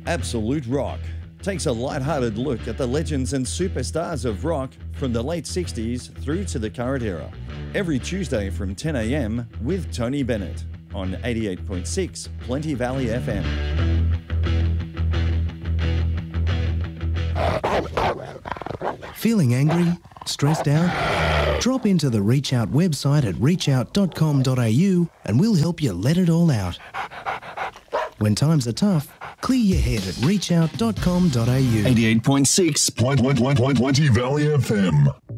Absolute Rock takes a light-hearted look at the legends and superstars of rock from the late 60s through to the current era. Every Tuesday from 10 a.m. with Tony Bennett on 88.6 Plenty Valley FM. Feeling angry? Stressed out? Drop into the Reach Out website at reachout.com.au and we'll help you let it all out. When times are tough, clear your head at reachout.com.au. 88.6 Plenty Valley FM.